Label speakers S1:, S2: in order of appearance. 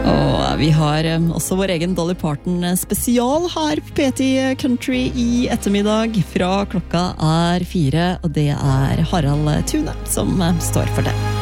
S1: Og vi har også vår egen Dolly Parton spesial her på P10 Country i ettermiddag fra klokka 4, og det Harald Thune som står for det.